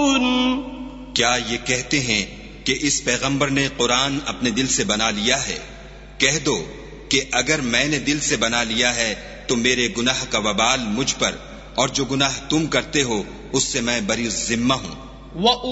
क्या ये कहते हैं कि इस पैगंबर ने कुरान अपने दिल से बना लिया है? कह दो कि अगर मैंने दिल से बना लिया है तो मेरे गुनाह का वबाल मुझ पर, और जो गुनाह तुम करते हो उससे मैं बरी जिम्मा हूं।